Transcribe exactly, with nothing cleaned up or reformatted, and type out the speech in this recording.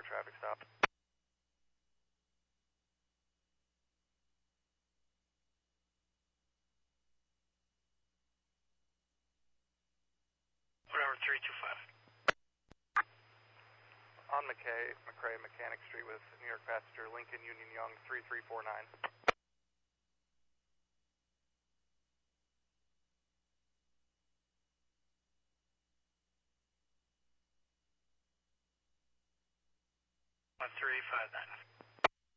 traffic stop. Whatever, three two five. On McKay, McCrae, Mechanic Street with New York passenger Lincoln Union Young three three four nine. One three five nine.